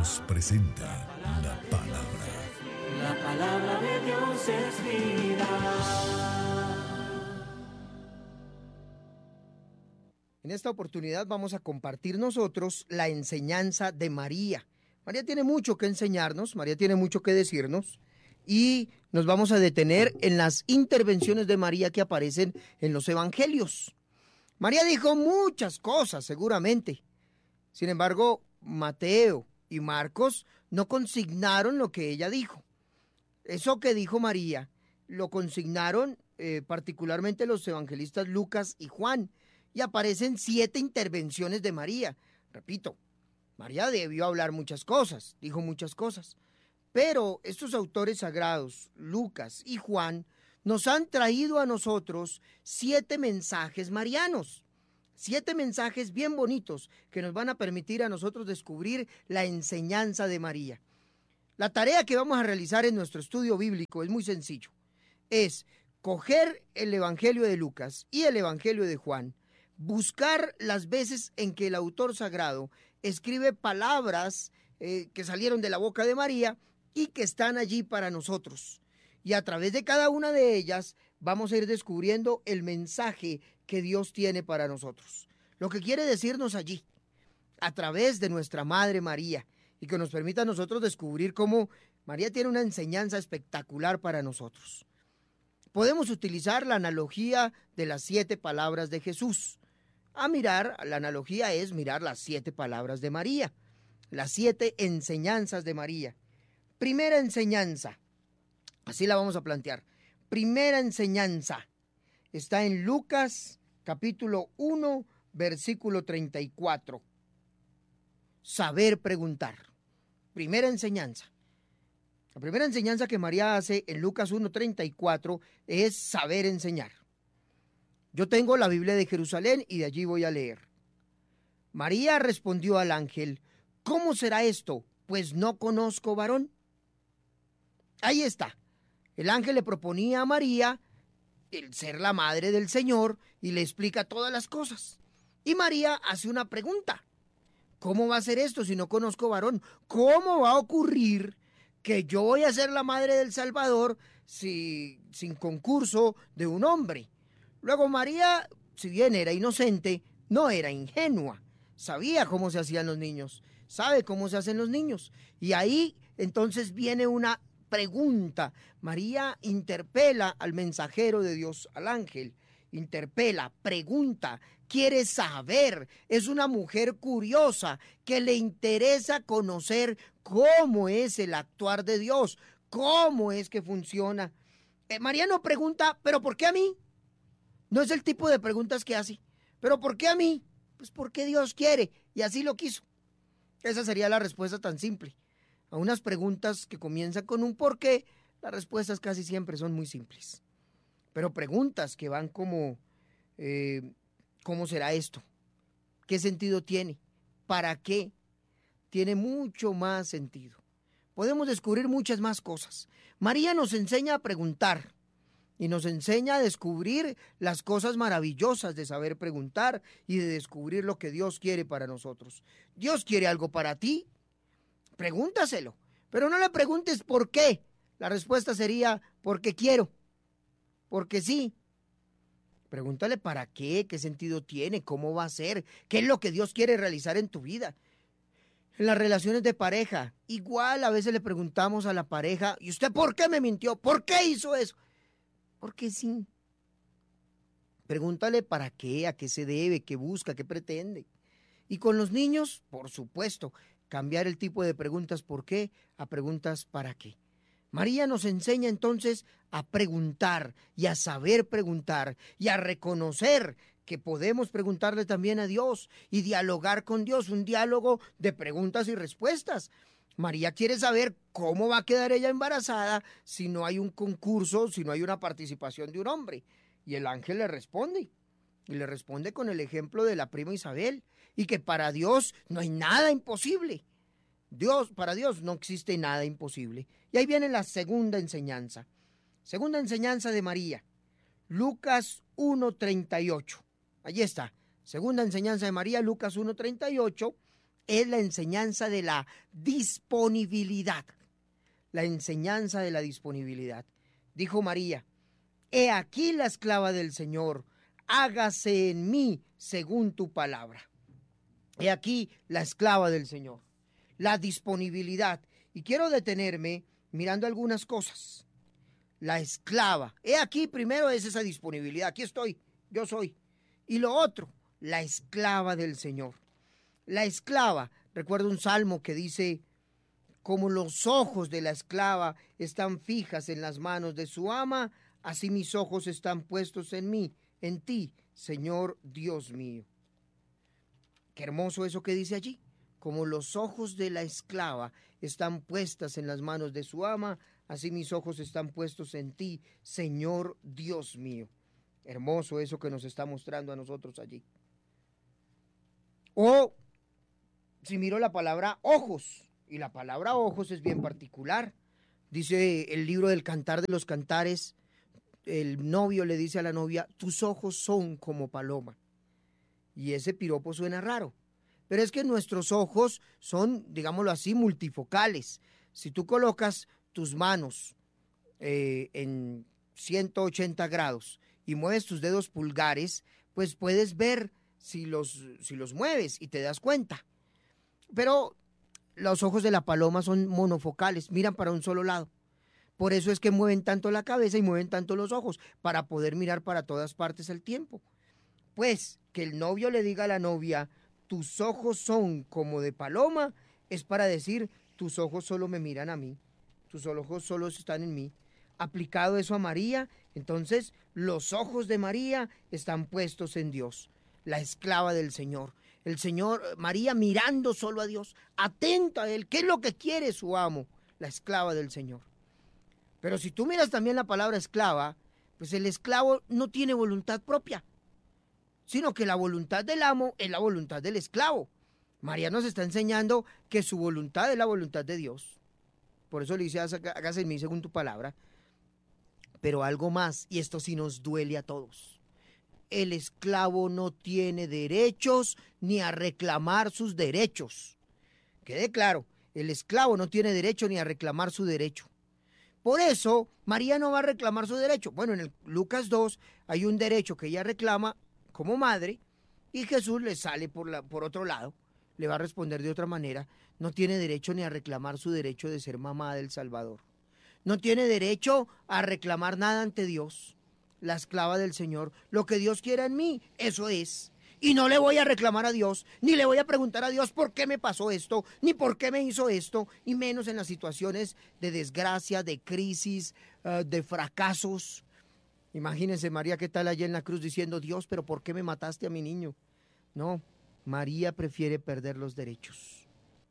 Dios presenta la palabra. La palabra de Dios es vida. En esta oportunidad vamos a compartir nosotros la enseñanza de María. María tiene mucho que enseñarnos, María tiene mucho que decirnos y nos vamos a detener en las intervenciones de María que aparecen en los evangelios. María dijo muchas cosas seguramente. Sin embargo, Mateo y Marcos no consignaron lo que ella dijo. Eso que dijo María lo consignaron particularmente los evangelistas Lucas y Juan, y aparecen 7 intervenciones de María. Repito, María debió hablar muchas cosas, dijo muchas cosas, pero estos autores sagrados, Lucas y Juan, nos han traído a nosotros 7 mensajes marianos. 7 mensajes bien bonitos que nos van a permitir a nosotros descubrir la enseñanza de María. La tarea que vamos a realizar en nuestro estudio bíblico es muy sencillo. Es coger el Evangelio de Lucas y el Evangelio de Juan, buscar las veces en que el autor sagrado escribe palabras que salieron de la boca de María y que están allí para nosotros. Y a través de cada una de ellas vamos a ir descubriendo el mensaje que Dios tiene para nosotros. Lo que quiere decirnos allí, a través de nuestra Madre María, y que nos permita a nosotros descubrir cómo María tiene una enseñanza espectacular para nosotros. Podemos utilizar la analogía de las 7 palabras de Jesús. La analogía es mirar las 7 palabras de María, las 7 enseñanzas de María. Primera enseñanza, así la vamos a plantear. Primera enseñanza está en Lucas capítulo 1, versículo 34. Saber preguntar. Primera enseñanza. La primera enseñanza que María hace en Lucas 1:34 es saber enseñar. Yo tengo la Biblia de Jerusalén y de allí voy a leer. María respondió al ángel: ¿cómo será esto? Pues no conozco varón. Ahí está. El ángel le proponía a María el ser la madre del Señor y le explica todas las cosas. Y María hace una pregunta. ¿Cómo va a ser esto si no conozco varón? ¿Cómo va a ocurrir que yo voy a ser la madre del Salvador sin concurso de un hombre? Luego María, si bien era inocente, no era ingenua. Sabía cómo se hacían los niños, sabe cómo se hacen los niños. Y ahí entonces viene una pregunta. María interpela al mensajero de Dios, al ángel. Interpela, pregunta, quiere saber. Es una mujer curiosa que le interesa conocer cómo es el actuar de Dios, cómo es que funciona. María no pregunta, ¿pero por qué a mí? No es el tipo de preguntas que hace. ¿Pero por qué a mí? Pues porque Dios quiere y así lo quiso. Esa sería la respuesta tan simple. A unas preguntas que comienzan con un por qué, las respuestas casi siempre son muy simples. Pero preguntas que van como, ¿cómo será esto? ¿Qué sentido tiene? ¿Para qué? Tiene mucho más sentido. Podemos descubrir muchas más cosas. María nos enseña a preguntar y nos enseña a descubrir las cosas maravillosas de saber preguntar y de descubrir lo que Dios quiere para nosotros. Dios quiere algo para ti, pregúntaselo, pero no le preguntes por qué. La respuesta sería porque quiero. Porque sí. Pregúntale para qué sentido tiene, cómo va a ser, qué es lo que Dios quiere realizar en tu vida. En las relaciones de pareja, igual a veces le preguntamos a la pareja: ¿y usted por qué me mintió? ¿Por qué hizo eso? Porque sí. Pregúntale para qué, a qué se debe, qué busca, qué pretende. Y con los niños, por supuesto, cambiar el tipo de preguntas ¿por qué? A preguntas ¿para qué? María nos enseña entonces a preguntar y a saber preguntar y a reconocer que podemos preguntarle también a Dios y dialogar con Dios, un diálogo de preguntas y respuestas. María quiere saber cómo va a quedar ella embarazada si no hay un concurso, si no hay una participación de un hombre. Y el ángel le responde. Y le responde con el ejemplo de la prima Isabel. Y que para Dios no hay nada imposible. Para Dios no existe nada imposible. Y ahí viene la segunda enseñanza. Segunda enseñanza de María. Lucas 1:38. Allí está. Segunda enseñanza de María, Lucas 1:38. es la enseñanza de la disponibilidad. La enseñanza de la disponibilidad. Dijo María: he aquí la esclava del Señor, hágase en mí según tu palabra. He aquí la esclava del Señor. La disponibilidad. Y quiero detenerme mirando algunas cosas. La esclava. He aquí primero es esa disponibilidad. Aquí estoy, yo soy. Y lo otro, la esclava del Señor. La esclava, recuerdo un salmo que dice: como los ojos de la esclava están fijas en las manos de su ama, así mis ojos están puestos en mí, en ti, Señor Dios mío. Qué hermoso eso que dice allí. Como los ojos de la esclava están puestas en las manos de su ama, así mis ojos están puestos en ti, Señor Dios mío. Hermoso eso que nos está mostrando a nosotros allí. O si miro la palabra ojos, y la palabra ojos es bien particular. Dice el libro del Cantar de los Cantares, el novio le dice a la novia: tus ojos son como paloma. Y ese piropo suena raro, pero es que nuestros ojos son, digámoslo así, multifocales. Si tú colocas tus manos en 180 grados y mueves tus dedos pulgares, pues puedes ver si los mueves y te das cuenta. Pero los ojos de la paloma son monofocales, miran para un solo lado. Por eso es que mueven tanto la cabeza y mueven tanto los ojos, para poder mirar para todas partes al tiempo. Pues que el novio le diga a la novia: tus ojos son como de paloma, es para decir: tus ojos solo me miran a mí, tus ojos solo están en mí. Aplicado eso a María, entonces los ojos de María están puestos en Dios, la esclava del Señor. El Señor, María mirando solo a Dios, atenta a Él. ¿Qué es lo que quiere su amo? La esclava del Señor. Pero si tú miras también la palabra esclava, pues el esclavo no tiene voluntad propia, sino que la voluntad del amo es la voluntad del esclavo. María nos está enseñando que su voluntad es la voluntad de Dios. Por eso le dice: hágase en mí según tu palabra. Pero algo más, y esto sí nos duele a todos. El esclavo no tiene derechos ni a reclamar sus derechos. Quede claro, el esclavo no tiene derecho ni a reclamar su derecho. Por eso, María no va a reclamar su derecho. Bueno, en el Lucas 2 hay un derecho que ella reclama como madre, y Jesús le sale por otro lado, le va a responder de otra manera. No tiene derecho ni a reclamar su derecho de ser mamá del Salvador. No tiene derecho a reclamar nada ante Dios. La esclava del Señor, lo que Dios quiera en mí, eso es. Y no le voy a reclamar a Dios, ni le voy a preguntar a Dios por qué me pasó esto, ni por qué me hizo esto, y menos en las situaciones de desgracia, de crisis, de fracasos. Imagínense María, ¿qué tal allá en la cruz diciendo: Dios, pero ¿por qué me mataste a mi niño? No, María prefiere perder los derechos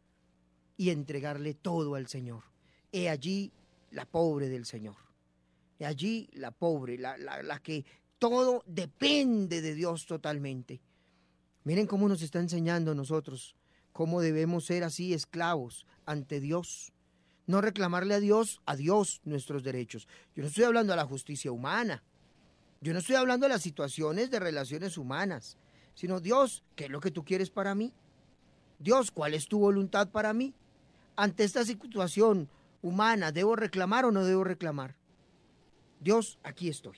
y entregarle todo al Señor. He allí la pobre del Señor. He allí la pobre, la que todo depende de Dios totalmente. Miren cómo nos está enseñando a nosotros cómo debemos ser así, esclavos ante Dios. No reclamarle a Dios nuestros derechos. Yo no estoy hablando de la justicia humana. Yo no estoy hablando de las situaciones de relaciones humanas, sino: Dios, ¿qué es lo que tú quieres para mí? Dios, ¿cuál es tu voluntad para mí? Ante esta situación humana, ¿debo reclamar o no debo reclamar? Dios, aquí estoy,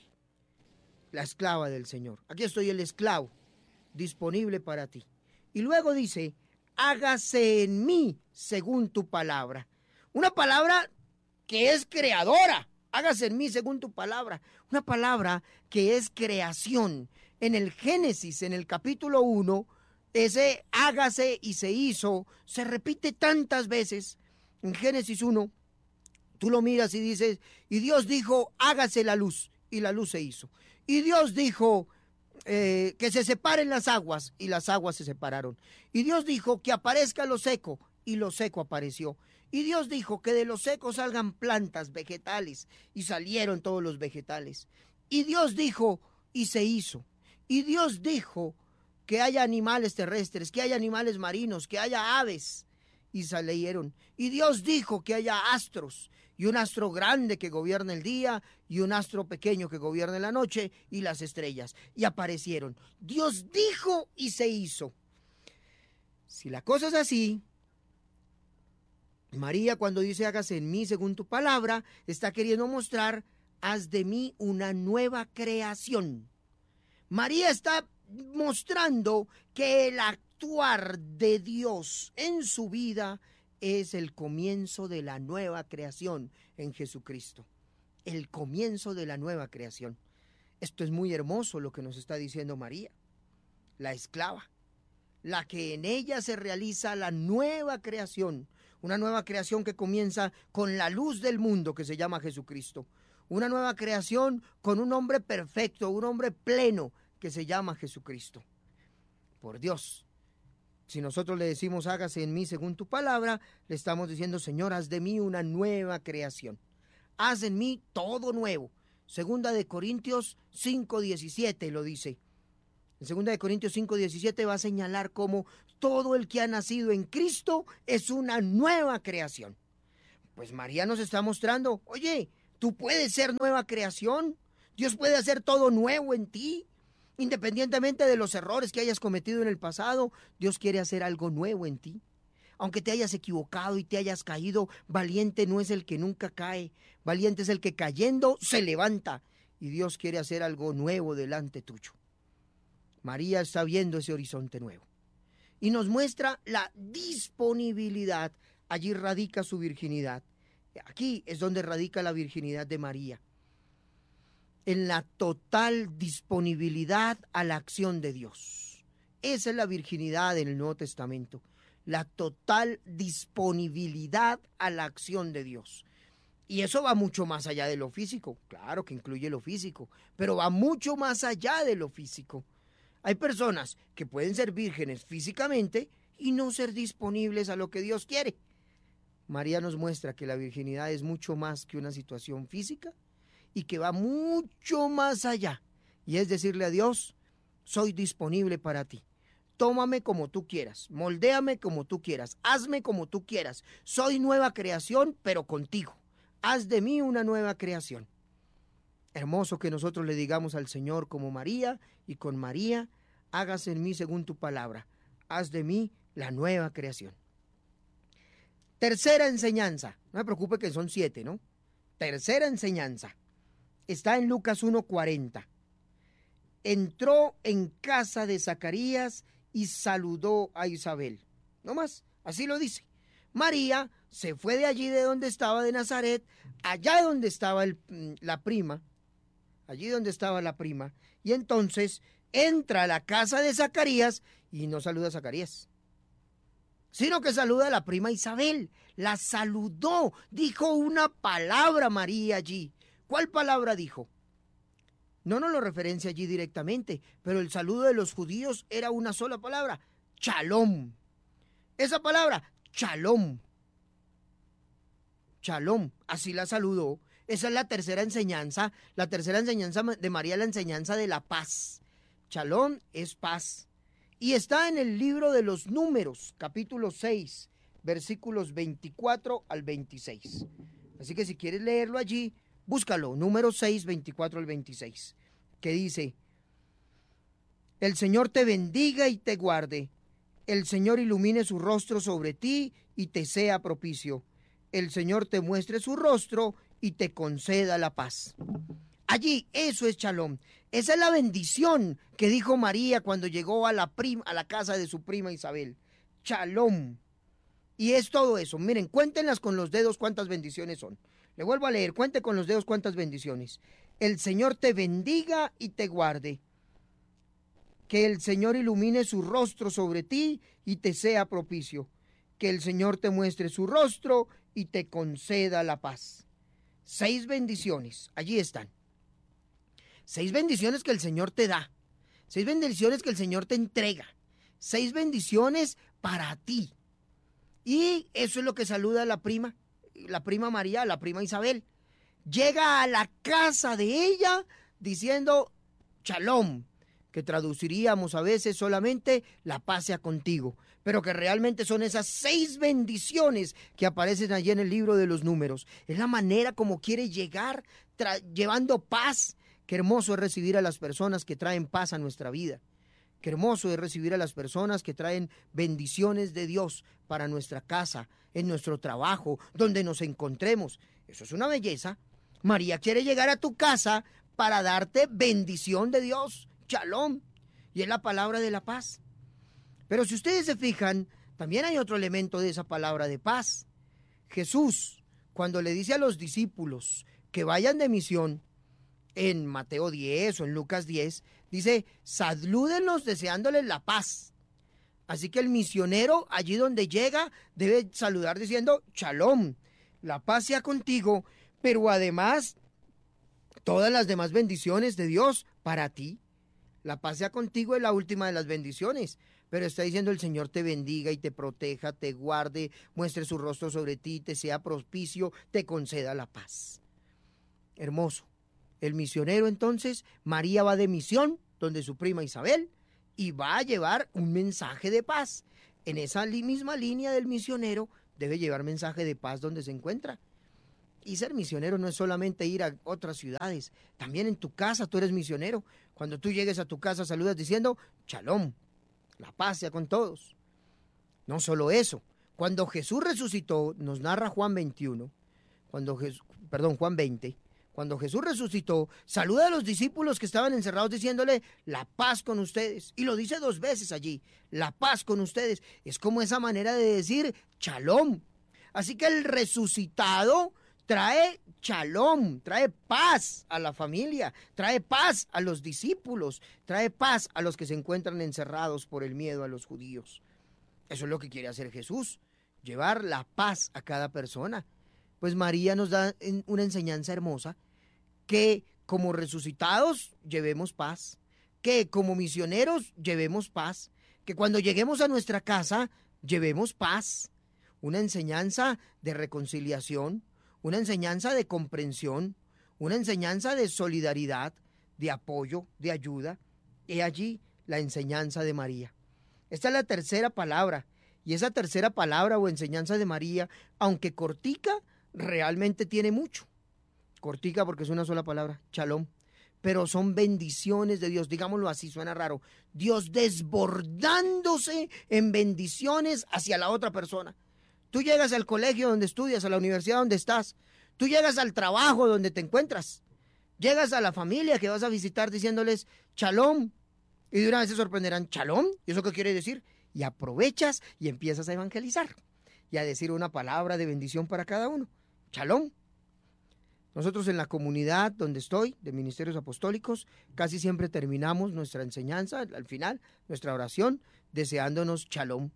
la esclava del Señor. Aquí estoy, el esclavo, disponible para ti. Y luego dice: hágase en mí según tu palabra. Una palabra que es creadora. Hágase en mí según tu palabra. Una palabra que es creación. En el Génesis, en el capítulo 1, ese hágase y se hizo se repite tantas veces. En Génesis 1, tú lo miras y dices: y Dios dijo: hágase la luz, y la luz se hizo. Y Dios dijo que se separen las aguas, y las aguas se separaron. Y Dios dijo que aparezca lo seco, y lo seco apareció. Y Dios dijo que de lo seco salgan plantas, vegetales, y salieron todos los vegetales. Y Dios dijo, y se hizo. Y Dios dijo que haya animales terrestres, que haya animales marinos, que haya aves, y salieron. Y Dios dijo que haya astros, y un astro grande que gobierne el día, y un astro pequeño que gobierne la noche, y las estrellas. Y aparecieron. Dios dijo y se hizo. Si la cosa es así, María, cuando dice hágase en mí según tu palabra, está queriendo mostrar, haz de mí una nueva creación. María está mostrando que el actuar de Dios en su vida es el comienzo de la nueva creación en Jesucristo. El comienzo de la nueva creación. Esto es muy hermoso lo que nos está diciendo María, la esclava, la que en ella se realiza la nueva creación. Una nueva creación que comienza con la luz del mundo que se llama Jesucristo. Una nueva creación con un hombre perfecto, un hombre pleno que se llama Jesucristo. Por Dios, si nosotros le decimos hágase en mí según tu palabra, le estamos diciendo, Señor, haz de mí una nueva creación. Haz en mí todo nuevo. Segunda de Corintios 5:17 lo dice. En 2 de Corintios 5:17 va a señalar cómo todo el que ha nacido en Cristo es una nueva creación. Pues María nos está mostrando, oye, tú puedes ser nueva creación. Dios puede hacer todo nuevo en ti. Independientemente de los errores que hayas cometido en el pasado, Dios quiere hacer algo nuevo en ti. Aunque te hayas equivocado y te hayas caído, valiente no es el que nunca cae. Valiente es el que cayendo se levanta. Y Dios quiere hacer algo nuevo delante tuyo. María está viendo ese horizonte nuevo. Y nos muestra la disponibilidad. Allí radica su virginidad. Aquí es donde radica la virginidad de María. En la total disponibilidad a la acción de Dios. Esa es la virginidad en el Nuevo Testamento. La total disponibilidad a la acción de Dios. Y eso va mucho más allá de lo físico. Claro que incluye lo físico, pero va mucho más allá de lo físico. Hay personas que pueden ser vírgenes físicamente y no ser disponibles a lo que Dios quiere. María nos muestra que la virginidad es mucho más que una situación física y que va mucho más allá. Y es decirle a Dios, soy disponible para ti. Tómame como tú quieras, moldéame como tú quieras, hazme como tú quieras. Soy nueva creación, pero contigo. Haz de mí una nueva creación. Hermoso que nosotros le digamos al Señor como María y con María, hágase en mí según tu palabra. Haz de mí la nueva creación. Tercera enseñanza. No me preocupe que son 7, ¿no? Tercera enseñanza. Está en Lucas 1:40. Entró en casa de Zacarías y saludó a Isabel. No más, así lo dice. María se fue de allí de donde estaba, de Nazaret, allá donde estaba la prima, allí donde estaba la prima, y entonces entra a la casa de Zacarías y no saluda a Zacarías, sino que saluda a la prima Isabel. La saludó, dijo una palabra María allí. ¿Cuál palabra dijo? No nos lo referencia allí directamente, pero el saludo de los judíos era una sola palabra, shalom. Esa palabra, shalom. Shalom, así la saludó. Esa es la tercera enseñanza. La tercera enseñanza de María es la enseñanza de la paz. Shalom es paz. Y está en el libro de los Números, capítulo 6, versículos 24 al 26. Así que si quieres leerlo allí, búscalo, número 6, 24 al 26, que dice, el Señor te bendiga y te guarde, el Señor ilumine su rostro sobre ti y te sea propicio, el Señor te muestre su rostro y te conceda la paz. Allí, eso es shalom. Esa es la bendición que dijo María cuando llegó a la casa de su prima Isabel. Shalom. Y es todo eso. Miren, cuéntenlas con los dedos cuántas bendiciones son. Le vuelvo a leer, cuente con los dedos cuántas bendiciones. El Señor te bendiga y te guarde. Que el Señor ilumine su rostro sobre ti y te sea propicio. Que el Señor te muestre su rostro y te conceda la paz. 6 bendiciones, allí están. 6 bendiciones que el Señor te da. 6 bendiciones que el Señor te entrega. 6 bendiciones para ti. Y eso es lo que saluda la prima María, la prima Isabel. Llega a la casa de ella diciendo shalom, que traduciríamos a veces solamente la paz sea contigo, pero que realmente son esas 6 bendiciones que aparecen allí en el libro de los Números. Es la manera como quiere llegar llevando paz. Qué hermoso es recibir a las personas que traen paz a nuestra vida, Qué hermoso es recibir a las personas que traen bendiciones de Dios para nuestra casa, en nuestro trabajo, donde nos encontremos. Eso es una belleza. María quiere llegar a tu casa para darte bendición de Dios, shalom, y es la palabra de la paz. Pero si ustedes se fijan, también hay otro elemento de esa palabra de paz. Jesús, cuando le dice a los discípulos que vayan de misión, en Mateo 10 o en Lucas 10, dice, salúdenlos deseándoles la paz. Así que el misionero, allí donde llega, debe saludar diciendo, shalom, la paz sea contigo, pero además, todas las demás bendiciones de Dios para ti. La paz sea contigo es la última de las bendiciones, pero está diciendo el Señor te bendiga y te proteja, te guarde, muestre su rostro sobre ti, te sea propicio, te conceda la paz. Hermoso. El misionero entonces, María va de misión donde su prima Isabel y va a llevar un mensaje de paz. En esa misma línea del misionero debe llevar mensaje de paz donde se encuentra. Y ser misionero no es solamente ir a otras ciudades, también en tu casa tú eres misionero. Cuando tú llegues a tu casa saludas diciendo, shalom, la paz sea con todos. No solo eso, cuando Jesús resucitó, nos narra Juan 21, Juan 20, cuando Jesús resucitó, saluda a los discípulos que estaban encerrados diciéndole, la paz con ustedes. Y lo dice 2 veces allí, la paz con ustedes. Es como esa manera de decir, shalom. Así que el resucitado trae shalom, trae paz a la familia, trae paz a los discípulos, trae paz a los que se encuentran encerrados por el miedo a los judíos. Eso es lo que quiere hacer Jesús, llevar la paz a cada persona. Pues María nos da una enseñanza hermosa, que como resucitados llevemos paz, que como misioneros llevemos paz, que cuando lleguemos a nuestra casa llevemos paz. Una enseñanza de reconciliación, una enseñanza de comprensión, una enseñanza de solidaridad, de apoyo, de ayuda. He allí la enseñanza de María. Esta es la tercera palabra, y esa tercera palabra o enseñanza de María, aunque cortica, realmente tiene mucho. Cortica porque es una sola palabra, shalom, pero son bendiciones de Dios, digámoslo así, suena raro, Dios desbordándose en bendiciones hacia la otra persona. Tú llegas al colegio donde estudias, a la universidad donde estás, tú llegas al trabajo donde te encuentras, llegas a la familia que vas a visitar diciéndoles shalom, y de una vez se sorprenderán, shalom, ¿y eso qué quiere decir? Y aprovechas y empiezas a evangelizar y a decir una palabra de bendición para cada uno, shalom. Nosotros en la comunidad donde estoy, de Ministerios Apostólicos, casi siempre terminamos nuestra enseñanza, al final, nuestra oración, deseándonos shalom.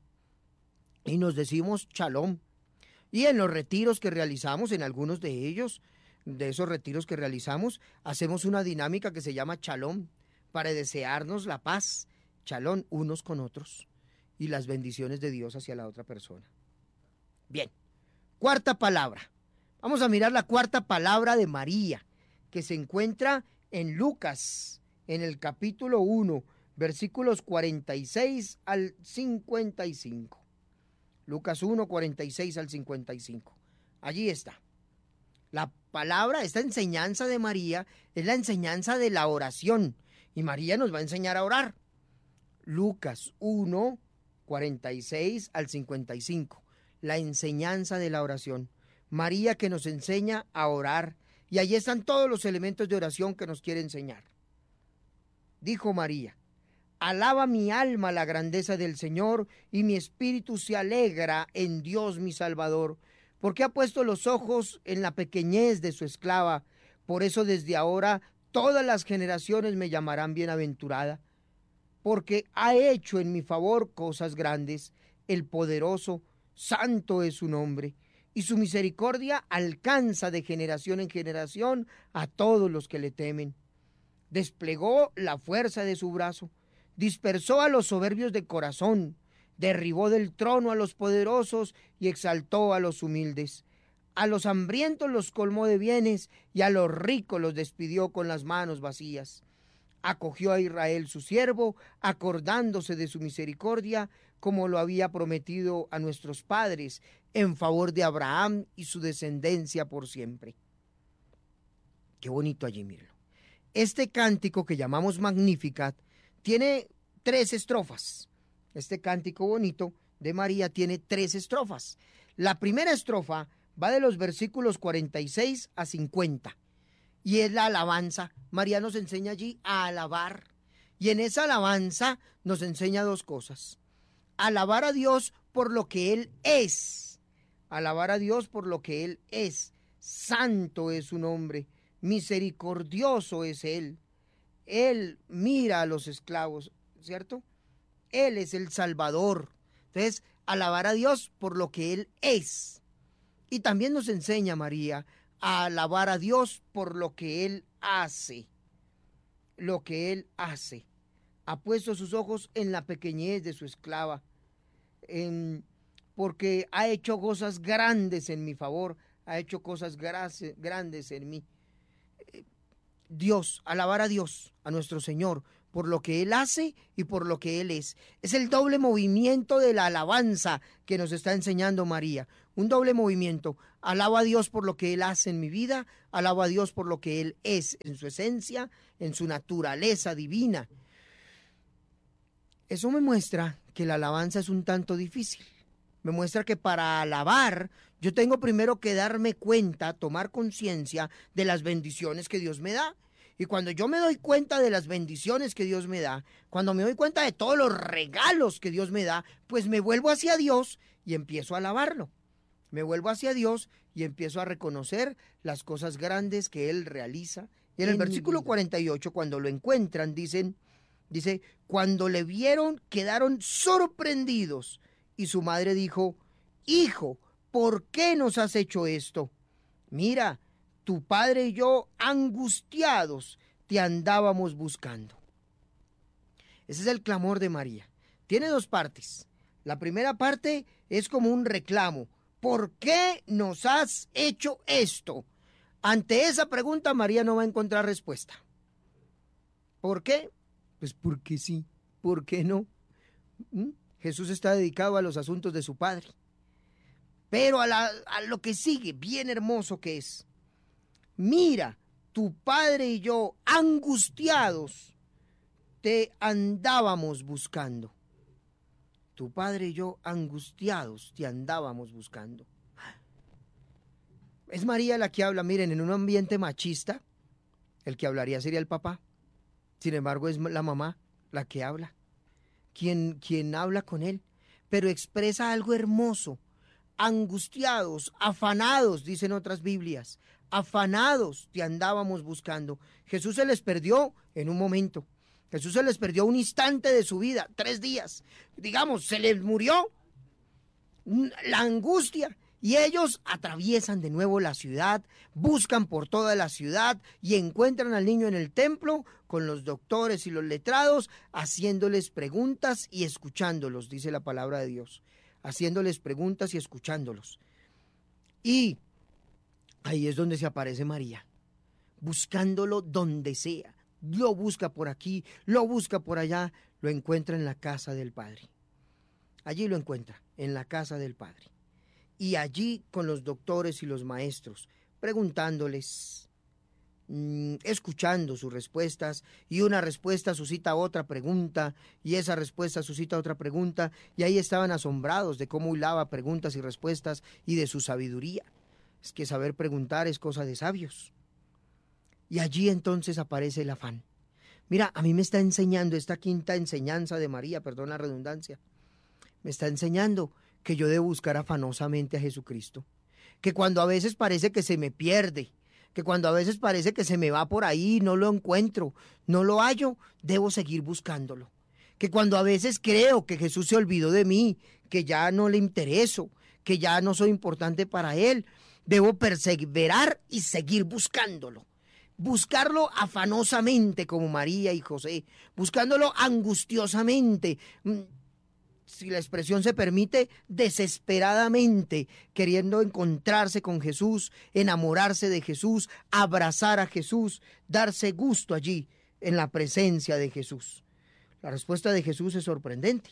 Y nos decimos shalom. Y en los retiros que realizamos, en algunos de ellos, de esos retiros que realizamos, hacemos una dinámica que se llama shalom, para desearnos la paz, shalom unos con otros, y las bendiciones de Dios hacia la otra persona. Bien, cuarta palabra. Vamos a mirar la cuarta palabra de María, que se encuentra en Lucas, en el capítulo 1, versículos 46 al 55. Lucas 1, 46 al 55. Allí está. La palabra, esta enseñanza de María, es la enseñanza de la oración. Y María nos va a enseñar a orar. Lucas 1, 46 al 55. La enseñanza de la oración. María que nos enseña a orar, y allí están todos los elementos de oración que nos quiere enseñar. Dijo María, alaba mi alma la grandeza del Señor, y mi espíritu se alegra en Dios mi Salvador, porque ha puesto los ojos en la pequeñez de su esclava. Por eso desde ahora todas las generaciones me llamarán bienaventurada, porque ha hecho en mi favor cosas grandes. El poderoso, santo es su nombre, y su misericordia alcanza de generación en generación a todos los que le temen. Desplegó la fuerza de su brazo, dispersó a los soberbios de corazón, derribó del trono a los poderosos y exaltó a los humildes. A los hambrientos los colmó de bienes, y a los ricos los despidió con las manos vacías. Acogió a Israel su siervo, acordándose de su misericordia, como lo había prometido a nuestros padres, en favor de Abraham y su descendencia por siempre. Qué bonito allí, mírenlo. Este cántico que llamamos Magnificat tiene 3 estrofas. Este cántico bonito de María tiene 3 estrofas. La primera estrofa va de los versículos 46 a 50 y es la alabanza. María nos enseña allí a alabar, y en esa alabanza nos enseña 2 cosas: alabar a Dios por lo que Él es, alabar a Dios por lo que Él es. Santo es su nombre, misericordioso es Él mira a los esclavos, ¿cierto? Él es el Salvador. Entonces, alabar a Dios por lo que Él es. Y también nos enseña María a alabar a Dios por lo que Él hace. Lo que Él hace. Ha puesto sus ojos en la pequeñez de su esclava, porque ha hecho cosas grandes en mi favor, ha hecho cosas grandes en mí. Dios, alabar a Dios, a nuestro Señor, por lo que Él hace y por lo que Él es. Es el doble movimiento de la alabanza que nos está enseñando María. Un doble movimiento. Alabo a Dios por lo que Él hace en mi vida, alabo a Dios por lo que Él es, en su esencia, en su naturaleza divina. Eso me muestra que la alabanza es un tanto difícil. Me muestra que para alabar yo tengo primero que darme cuenta, tomar conciencia de las bendiciones que Dios me da. Y cuando yo me doy cuenta de las bendiciones que Dios me da, cuando me doy cuenta de todos los regalos que Dios me da, pues me vuelvo hacia Dios y empiezo a alabarlo. Me vuelvo hacia Dios y empiezo a reconocer las cosas grandes que Él realiza. Y en el versículo 48, cuando lo encuentran, dice, cuando le vieron, quedaron sorprendidos. Y su madre dijo: Hijo, ¿por qué nos has hecho esto? Mira, tu padre y yo, angustiados, te andábamos buscando. Ese es el clamor de María. Tiene 2 partes. La primera parte es como un reclamo. ¿Por qué nos has hecho esto? Ante esa pregunta, María no va a encontrar respuesta. ¿Por qué? Pues porque sí. ¿Por qué no? Jesús está dedicado a los asuntos de su Padre. Pero a lo que sigue, bien hermoso que es: mira, tu padre y yo, angustiados, te andábamos buscando. Tu padre y yo, angustiados, te andábamos buscando. Es María la que habla. Miren, en un ambiente machista, el que hablaría sería el papá. Sin embargo, es la mamá la que habla. Quien habla con él, pero expresa algo hermoso. Angustiados, afanados, dicen otras Biblias. Afanados te andábamos buscando. Jesús se les perdió en un momento. Jesús se les perdió un instante de su vida, 3 días. Digamos, se les murió la angustia. Y ellos atraviesan de nuevo la ciudad, buscan por toda la ciudad y encuentran al niño en el templo con los doctores y los letrados, haciéndoles preguntas y escuchándolos, dice la palabra de Dios. Haciéndoles preguntas y escuchándolos. Y ahí es donde se aparece María, buscándolo donde sea. Lo busca por aquí, lo busca por allá, lo encuentra en la casa del Padre. Allí lo encuentra, en la casa del Padre. Y allí con los doctores y los maestros, preguntándoles, escuchando sus respuestas, y una respuesta suscita otra pregunta, y esa respuesta suscita otra pregunta, y ahí estaban asombrados de cómo hilaba preguntas y respuestas y de su sabiduría. Es que saber preguntar es cosa de sabios. Y allí entonces aparece el afán. Mira, a mí me está enseñando esta quinta enseñanza de María, perdón la redundancia, me está enseñando que yo debo buscar afanosamente a Jesucristo, que cuando a veces parece que se me pierde, que cuando a veces parece que se me va por ahí, no lo encuentro, no lo hallo, debo seguir buscándolo, que cuando a veces creo que Jesús se olvidó de mí, que ya no le intereso, que ya no soy importante para Él, debo perseverar y seguir buscándolo. Buscarlo afanosamente como María y José, buscándolo angustiosamente, si la expresión se permite, desesperadamente, queriendo encontrarse con Jesús, enamorarse de Jesús, abrazar a Jesús, darse gusto allí en la presencia de Jesús. La respuesta de Jesús es sorprendente.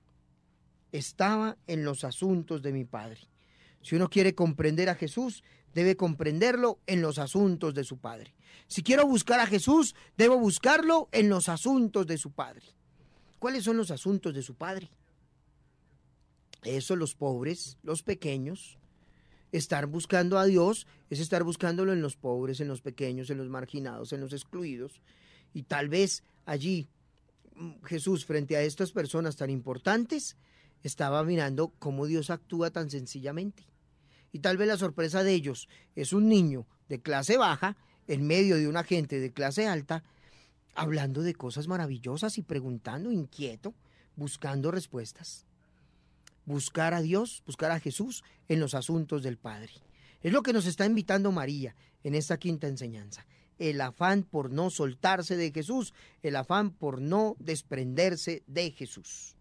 Estaba en los asuntos de mi Padre. Si uno quiere comprender a Jesús, debe comprenderlo en los asuntos de su Padre. Si quiero buscar a Jesús, debo buscarlo en los asuntos de su Padre. ¿Cuáles son los asuntos de su Padre? Eso, los pobres, los pequeños. Estar buscando a Dios es estar buscándolo en los pobres, en los pequeños, en los marginados, en los excluidos. Y tal vez allí Jesús, frente a estas personas tan importantes, estaba mirando cómo Dios actúa tan sencillamente. Y tal vez la sorpresa de ellos es un niño de clase baja en medio de una gente de clase alta, hablando de cosas maravillosas y preguntando, inquieto, buscando respuestas. Buscar a Dios, buscar a Jesús en los asuntos del Padre. Es lo que nos está invitando María en esta quinta enseñanza. El afán por no soltarse de Jesús, el afán por no desprenderse de Jesús.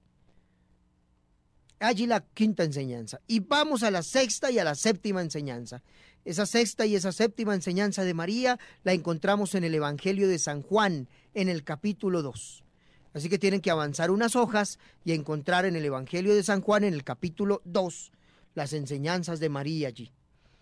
Allí la quinta enseñanza. Y vamos a la sexta y a la séptima enseñanza. Esa sexta y esa séptima enseñanza de María la encontramos en el Evangelio de San Juan, en el capítulo 2. Así que tienen que avanzar unas hojas y encontrar en el Evangelio de San Juan, en el capítulo 2, las enseñanzas de María allí.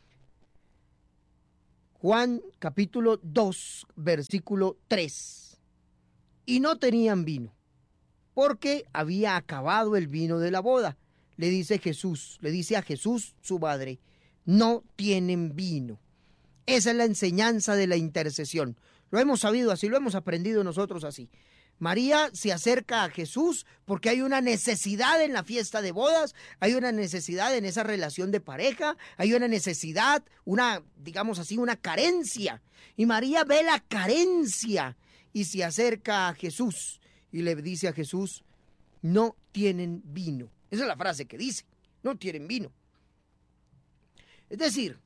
Juan capítulo 2, versículo 3. Y no tenían vino, porque había acabado el vino de la boda. Le dice a Jesús su madre, no tienen vino. Esa es la enseñanza de la intercesión. Lo hemos sabido así, lo hemos aprendido nosotros así. María se acerca a Jesús porque hay una necesidad en la fiesta de bodas, hay una necesidad en esa relación de pareja, hay una necesidad, digamos así, una carencia. Y María ve la carencia y se acerca a Jesús y le dice a Jesús, no tienen vino. Esa es la frase que dice, no tienen vino. Es decir,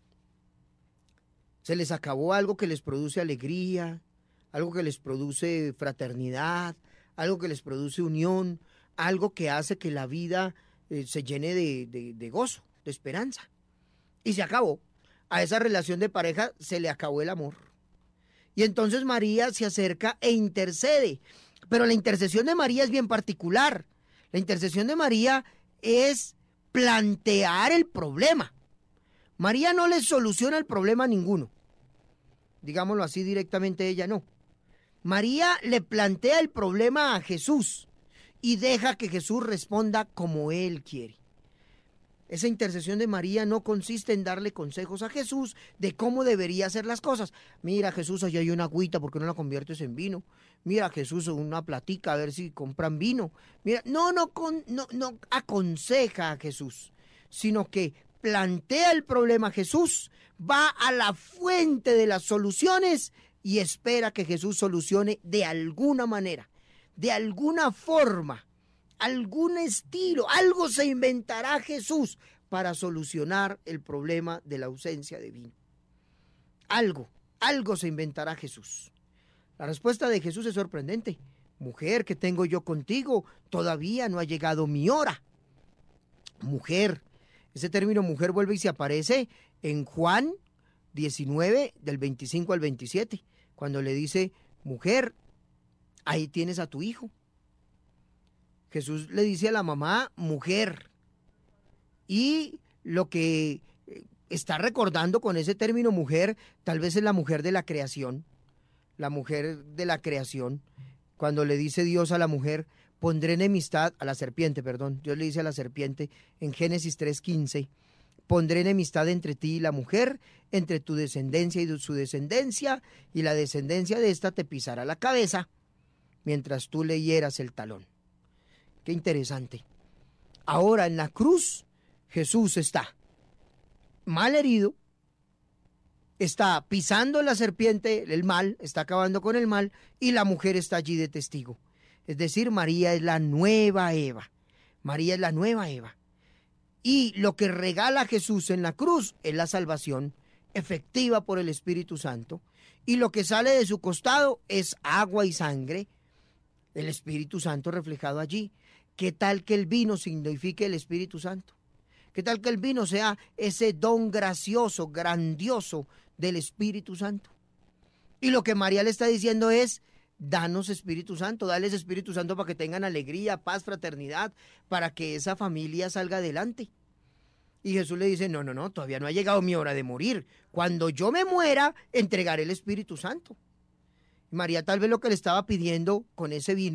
se les acabó algo que les produce alegría, algo que les produce fraternidad, algo que les produce unión, algo que hace que la vida se llene de gozo, de esperanza. Y se acabó. A esa relación de pareja se le acabó el amor. Y entonces María se acerca e intercede. Pero la intercesión de María es bien particular. La intercesión de María es plantear el problema. María no le soluciona el problema a ninguno. Digámoslo así directamente, ella no. María le plantea el problema a Jesús y deja que Jesús responda como Él quiere. Esa intercesión de María no consiste en darle consejos a Jesús de cómo debería hacer las cosas. Mira, Jesús, allá hay una agüita, ¿por qué no la conviertes en vino? Mira, Jesús, una platica, a ver si compran vino. Mira, no aconseja a Jesús, sino que plantea el problema a Jesús, va a la fuente de las soluciones y espera que Jesús solucione de alguna manera, de alguna forma, algún estilo, algo se inventará Jesús para solucionar el problema de la ausencia de vino. Algo se inventará Jesús. La respuesta de Jesús es sorprendente. Mujer, ¿qué tengo yo contigo? Todavía no ha llegado mi hora. Mujer, ese término mujer vuelve y se aparece en Juan 19, del 25 al 27. Cuando le dice, mujer, ahí tienes a tu hijo. Jesús le dice a la mamá, mujer. Y lo que está recordando con ese término mujer, tal vez es la mujer de la creación. La mujer de la creación. Cuando le dice Dios a la mujer, pondré enemistad, a la serpiente, perdón. Dios le dice a la serpiente en Génesis 3:15. Pondré enemistad entre ti y la mujer, entre tu descendencia y su descendencia, y la descendencia de esta te pisará la cabeza, mientras tú le hieras el talón. Qué interesante. Ahora en la cruz, Jesús está mal herido, está pisando la serpiente, el mal, está acabando con el mal, y la mujer está allí de testigo. Es decir, María es la nueva Eva. María es la nueva Eva. Y lo que regala Jesús en la cruz es la salvación efectiva por el Espíritu Santo. Y lo que sale de su costado es agua y sangre, el Espíritu Santo reflejado allí. ¿Qué tal que el vino signifique el Espíritu Santo? ¿Qué tal que el vino sea ese don gracioso, grandioso del Espíritu Santo? Y lo que María le está diciendo es, danos Espíritu Santo, dales Espíritu Santo para que tengan alegría, paz, fraternidad, para que esa familia salga adelante. Y Jesús le dice, no, todavía no ha llegado mi hora de morir. Cuando yo me muera, entregaré el Espíritu Santo. María tal vez lo que le estaba pidiendo con ese vino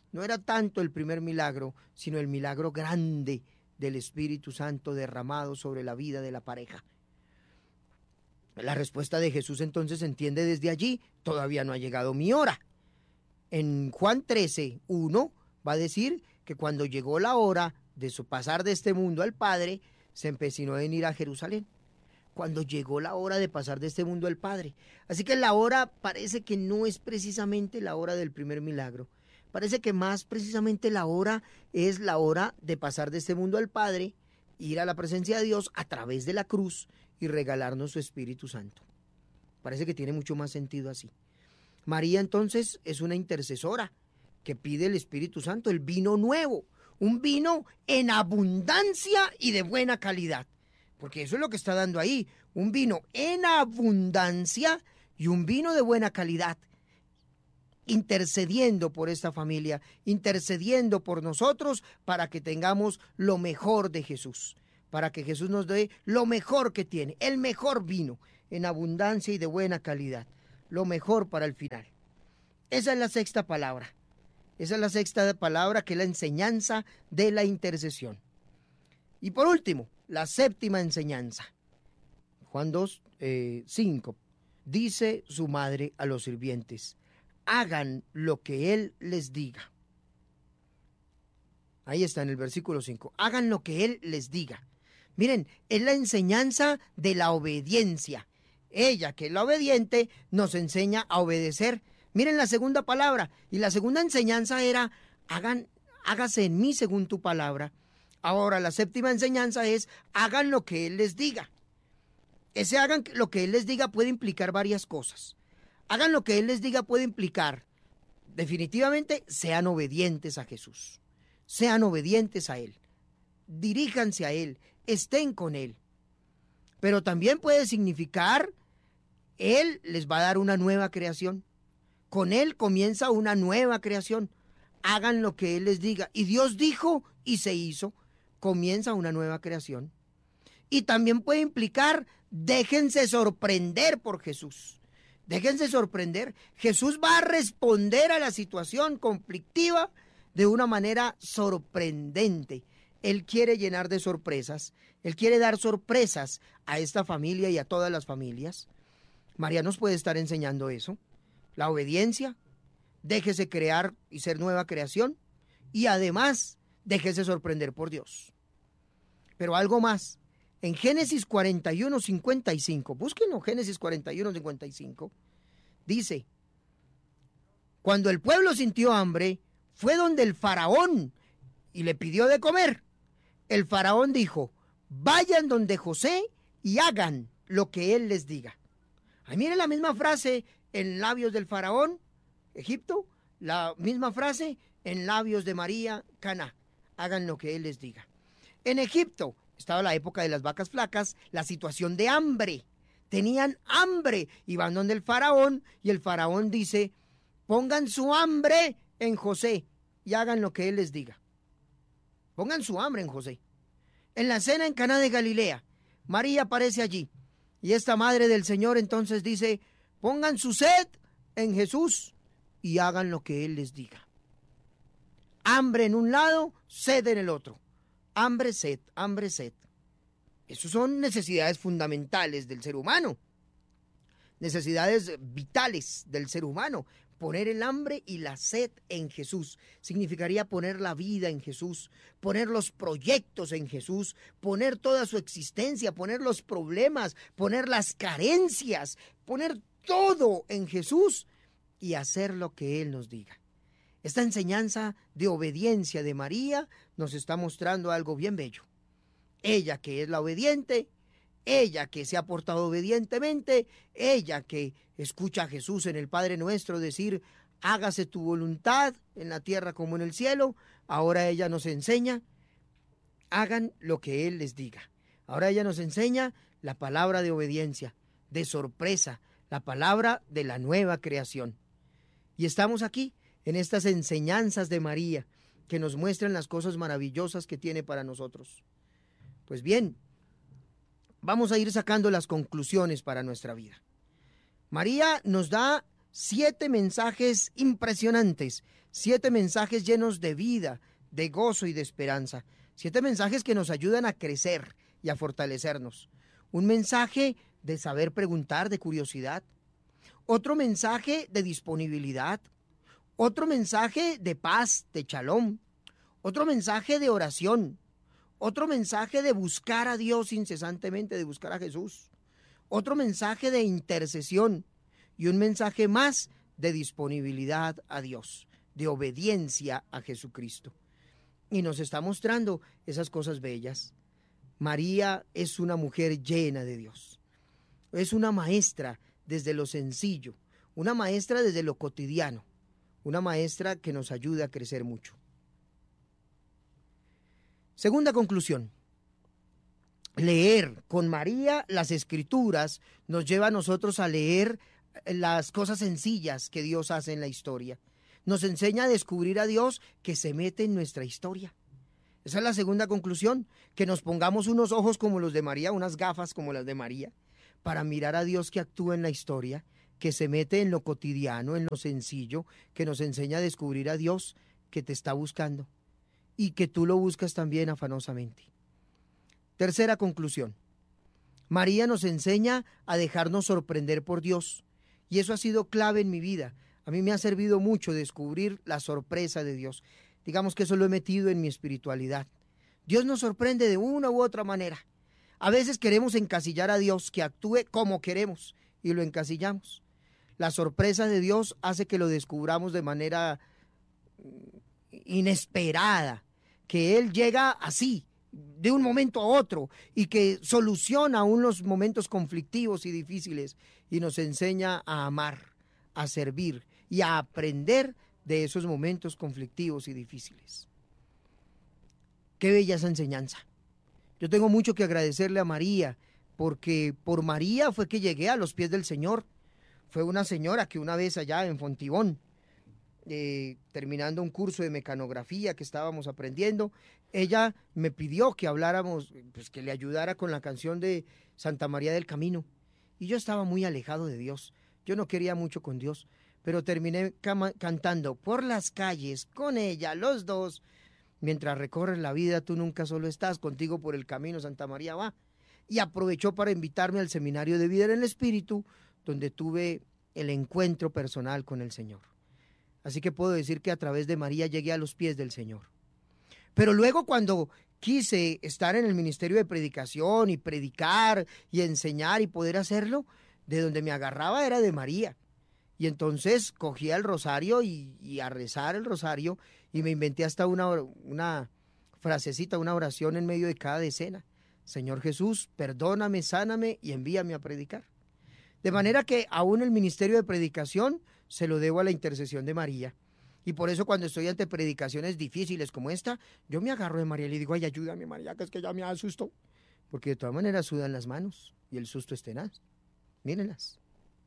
no era tanto el primer milagro, sino el milagro grande del Espíritu Santo derramado sobre la vida de la pareja. La respuesta de Jesús entonces se entiende desde allí: todavía no ha llegado mi hora. En Juan 13:1 va a decir que cuando llegó la hora de su pasar de este mundo al Padre, se empecinó en ir a Jerusalén. Cuando llegó la hora de pasar de este mundo al Padre. Así que la hora parece que no es precisamente la hora del primer milagro. Parece que más precisamente la hora es la hora de pasar de este mundo al Padre, ir a la presencia de Dios a través de la cruz y regalarnos su Espíritu Santo. Parece que tiene mucho más sentido así. María entonces es una intercesora que pide el Espíritu Santo, el vino nuevo, un vino en abundancia y de buena calidad. Porque eso es lo que está dando ahí, un vino en abundancia y un vino de buena calidad, intercediendo por esta familia, intercediendo por nosotros para que tengamos lo mejor de Jesús, para que Jesús nos dé lo mejor que tiene, el mejor vino en abundancia y de buena calidad, lo mejor para el final. Esa es la sexta palabra, esa es la sexta palabra, que es la enseñanza de la intercesión. Y por último, la séptima enseñanza. Juan 2:5 dice su madre a los sirvientes: hagan lo que Él les diga. Ahí está en el versículo 5. Hagan lo que Él les diga. Miren, es la enseñanza de la obediencia. Ella, que es la obediente, nos enseña a obedecer. Miren la segunda palabra. Y la segunda enseñanza era: hágase en mí según tu palabra. Ahora la séptima enseñanza es: hagan lo que Él les diga. Ese hagan lo que Él les diga puede implicar varias cosas. Hagan lo que Él les diga puede implicar, definitivamente, sean obedientes a Jesús. Sean obedientes a Él. Diríjanse a Él. Estén con Él. Pero también puede significar: Él les va a dar una nueva creación. Con Él comienza una nueva creación. Hagan lo que Él les diga. Y Dios dijo y se hizo. Comienza una nueva creación. Y también puede implicar: déjense sorprender por Jesús. Déjense sorprender. Jesús va a responder a la situación conflictiva de una manera sorprendente. Él quiere llenar de sorpresas. Él quiere dar sorpresas a esta familia y a todas las familias. María nos puede estar enseñando eso. La obediencia. Déjese crear y ser nueva creación. Y además, déjese sorprender por Dios. Pero algo más. En Génesis 41:55, búsquenlo, Génesis 41:55, dice: cuando el pueblo sintió hambre, fue donde el faraón y le pidió de comer. El faraón dijo: vayan donde José y hagan lo que él les diga. Ahí miren la misma frase en labios del faraón, Egipto, la misma frase en labios de María, Caná: hagan lo que él les diga. En Egipto estaba la época de las vacas flacas, la situación de hambre. Tenían hambre y van donde el faraón, y el faraón dice: pongan su hambre en José y hagan lo que él les diga. Pongan su hambre en José. En la cena en Caná de Galilea, María aparece allí, y esta madre del Señor entonces dice: pongan su sed en Jesús y hagan lo que él les diga. Hambre en un lado, sed en el otro. Hambre, sed, hambre, sed. Esas son necesidades fundamentales del ser humano. Necesidades vitales del ser humano. Poner el hambre y la sed en Jesús significaría poner la vida en Jesús, poner los proyectos en Jesús, poner toda su existencia, poner los problemas, poner las carencias, poner todo en Jesús y hacer lo que Él nos diga. Esta enseñanza de obediencia de María nos está mostrando algo bien bello. Ella, que es la obediente, ella que se ha portado obedientemente, ella que escucha a Jesús en el Padre Nuestro decir: hágase tu voluntad en la tierra como en el cielo. Ahora ella nos enseña: hagan lo que Él les diga. Ahora ella nos enseña la palabra de obediencia, de sorpresa, la palabra de la nueva creación. Y estamos aquí en estas enseñanzas de María, que nos muestran las cosas maravillosas que tiene para nosotros. Pues bien, vamos a ir sacando las conclusiones para nuestra vida. María nos da 7 mensajes impresionantes, 7 mensajes llenos de vida, de gozo y de esperanza, 7 mensajes que nos ayudan a crecer y a fortalecernos. Un mensaje de saber preguntar, de curiosidad. Otro mensaje de disponibilidad. Otro mensaje de paz, de shalom. Otro mensaje de oración. Otro mensaje de buscar a Dios incesantemente, de buscar a Jesús. Otro mensaje de intercesión. Y un mensaje más de disponibilidad a Dios, de obediencia a Jesucristo. Y nos está mostrando esas cosas bellas. María es una mujer llena de Dios. Es una maestra desde lo sencillo, una maestra desde lo cotidiano, una maestra que nos ayuda a crecer mucho. Segunda conclusión. Leer con María las Escrituras nos lleva a nosotros a leer las cosas sencillas que Dios hace en la historia. Nos enseña a descubrir a Dios que se mete en nuestra historia. Esa es la segunda conclusión, que nos pongamos unos ojos como los de María, unas gafas como las de María, para mirar a Dios que actúa en la historia, que se mete en lo cotidiano, en lo sencillo, que nos enseña a descubrir a Dios que te está buscando y que tú lo buscas también afanosamente. Tercera conclusión. María nos enseña a dejarnos sorprender por Dios, y eso ha sido clave en mi vida. A mí me ha servido mucho descubrir la sorpresa de Dios. Digamos que eso lo he metido en mi espiritualidad. Dios nos sorprende de una u otra manera. A veces queremos encasillar a Dios, que actúe como queremos, y lo encasillamos. La sorpresa de Dios hace que lo descubramos de manera inesperada, que Él llega así, de un momento a otro, y que soluciona aún los momentos conflictivos y difíciles, y nos enseña a amar, a servir y a aprender de esos momentos conflictivos y difíciles. Qué bella esa enseñanza. Yo tengo mucho que agradecerle a María, porque por María fue que llegué a los pies del Señor. Fue una señora que una vez allá en Fontibón, terminando un curso de mecanografía que estábamos aprendiendo, ella me pidió que habláramos, pues que le ayudara con la canción de Santa María del Camino. Y yo estaba muy alejado de Dios. Yo no quería mucho con Dios, pero terminé cantando por las calles con ella, los dos. Mientras recorres la vida, tú nunca solo estás, contigo por el camino Santa María va. Y aprovechó para invitarme al seminario de vida en el Espíritu, donde tuve el encuentro personal con el Señor. Así que puedo decir que a través de María llegué a los pies del Señor. Pero luego, cuando quise estar en el ministerio de predicación y predicar y enseñar y poder hacerlo, de donde me agarraba era de María. Y entonces cogía el rosario y a rezar el rosario, y me inventé hasta una frasecita, una oración en medio de cada decena. Señor Jesús, perdóname, sáname y envíame a predicar. De manera que aún el ministerio de predicación se lo debo a la intercesión de María. Y por eso cuando estoy ante predicaciones difíciles como esta, yo me agarro de María y le digo, ay, ayúdame María, que es que ya me asustó. Porque de todas maneras sudan las manos y el susto es tenaz. Mírenlas.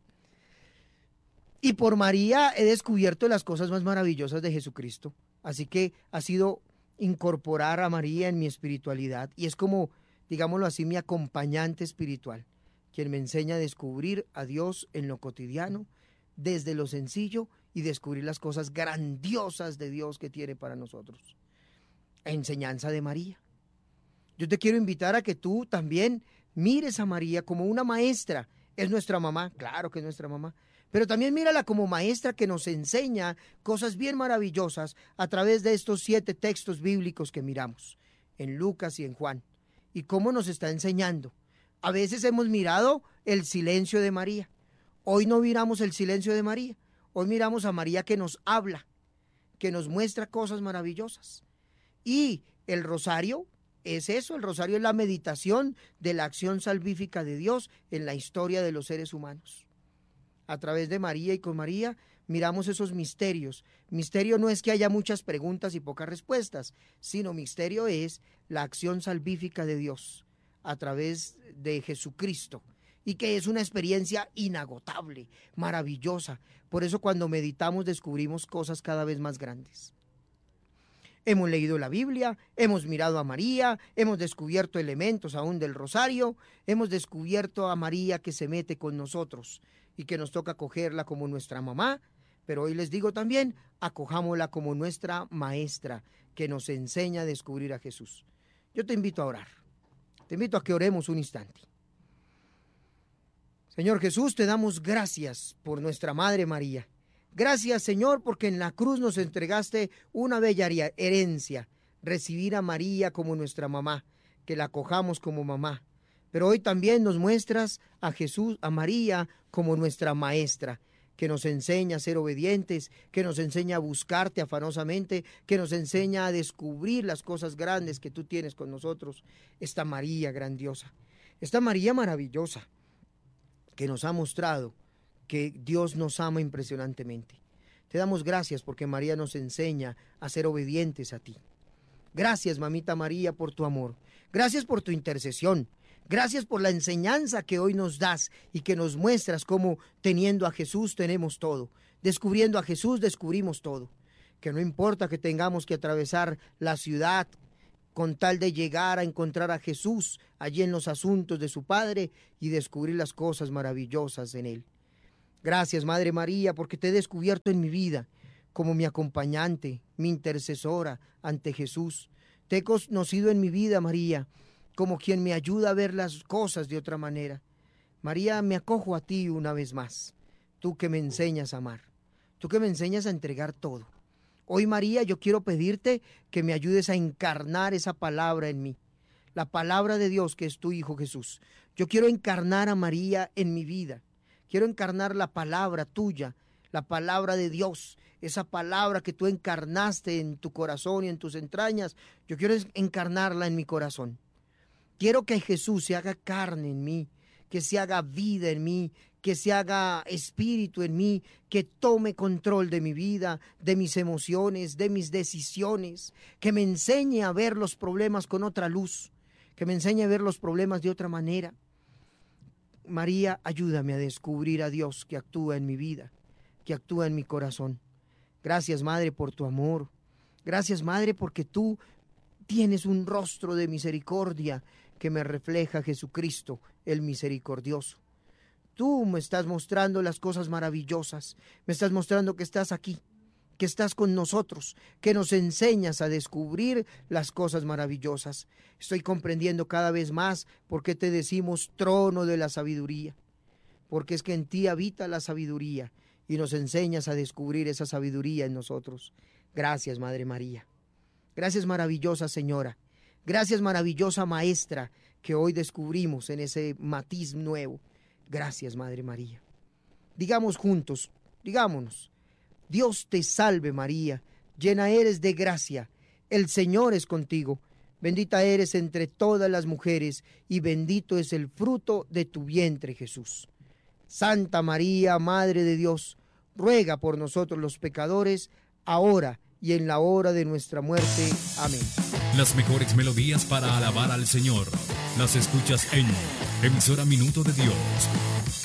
Y por María he descubierto las cosas más maravillosas de Jesucristo. Así que ha sido incorporar a María en mi espiritualidad. Y es como, digámoslo así, mi acompañante espiritual, quien me enseña a descubrir a Dios en lo cotidiano, desde lo sencillo, y descubrir las cosas grandiosas de Dios que tiene para nosotros. Enseñanza de María. Yo te quiero invitar a que tú también mires a María como una maestra. Es nuestra mamá, claro que es nuestra mamá, pero también mírala como maestra que nos enseña cosas bien maravillosas a través de estos 7 textos bíblicos que miramos, en Lucas y en Juan, y cómo nos está enseñando. A veces hemos mirado el silencio de María. Hoy no miramos el silencio de María. Hoy miramos a María que nos habla, que nos muestra cosas maravillosas. Y el rosario es eso, el rosario es la meditación de la acción salvífica de Dios en la historia de los seres humanos. A través de María y con María miramos esos misterios. Misterio no es que haya muchas preguntas y pocas respuestas, sino misterio es la acción salvífica de Dios a través de Jesucristo, y que es una experiencia inagotable, maravillosa. Por eso cuando meditamos descubrimos cosas cada vez más grandes. hemos leído la Biblia, hemos mirado a María, hemos descubierto elementos aún del rosario, hemos descubierto a María que se mete con nosotros y que nos toca acogerla como nuestra mamá, pero hoy les digo también, acojámosla como nuestra maestra que nos enseña a descubrir a Jesús. Yo te invito a orar, te invito a que oremos un instante. Señor Jesús, te damos gracias por nuestra Madre María. Gracias, Señor, porque en la cruz nos entregaste una bella herencia, recibir a María como nuestra mamá, que la acojamos como mamá. Pero hoy también nos muestras a Jesús, a María, como nuestra maestra, que nos enseña a ser obedientes, que nos enseña a buscarte afanosamente, que nos enseña a descubrir las cosas grandes que tú tienes con nosotros. Esta María grandiosa, esta María maravillosa, que nos ha mostrado que Dios nos ama impresionantemente. Te damos gracias porque María nos enseña a ser obedientes a ti. Gracias, mamita María, por tu amor. Gracias por tu intercesión. Gracias por la enseñanza que hoy nos das y que nos muestras cómo teniendo a Jesús tenemos todo. Descubriendo a Jesús descubrimos todo. Que no importa que tengamos que atravesar la ciudad con tal de llegar a encontrar a Jesús allí en los asuntos de su Padre y descubrir las cosas maravillosas en Él. Gracias, Madre María, porque te he descubierto en mi vida como mi acompañante, mi intercesora ante Jesús. Te he conocido en mi vida, María, como quien me ayuda a ver las cosas de otra manera. María, me acojo a ti una vez más, tú que me enseñas a amar, tú que me enseñas a entregar todo. Hoy, María, yo quiero pedirte que me ayudes a encarnar esa palabra en mí, la palabra de Dios que es tu Hijo Jesús. Yo quiero encarnar a María en mi vida. Quiero encarnar la palabra tuya, la palabra de Dios, esa palabra que tú encarnaste en tu corazón y en tus entrañas. Yo quiero encarnarla en mi corazón. Quiero que Jesús se haga carne en mí, que se haga vida en mí, que se haga espíritu en mí, que tome control de mi vida, de mis emociones, de mis decisiones, que me enseñe a ver los problemas con otra luz, que me enseñe a ver los problemas de otra manera. María, ayúdame a descubrir a Dios que actúa en mi vida, que actúa en mi corazón. Gracias, Madre, por tu amor. Gracias, Madre, porque tú tienes un rostro de misericordia que me refleja a Jesucristo, el misericordioso. Tú me estás mostrando las cosas maravillosas, me estás mostrando que estás aquí, que estás con nosotros, que nos enseñas a descubrir las cosas maravillosas. Estoy comprendiendo cada vez más por qué te decimos trono de la sabiduría, porque es que en ti habita la sabiduría y nos enseñas a descubrir esa sabiduría en nosotros. Gracias, Madre María. Gracias, maravillosa Señora. Gracias, maravillosa Maestra, que hoy descubrimos en ese matiz nuevo. Gracias, Madre María. Digamos juntos, digámonos: Dios te salve María, llena eres de gracia, el Señor es contigo, bendita eres entre todas las mujeres y bendito es el fruto de tu vientre, Jesús. Santa María, Madre de Dios, ruega por nosotros los pecadores, ahora y en la hora de nuestra muerte. Amén. Las mejores melodías para alabar al Señor las escuchas en Emisora Minuto de Dios.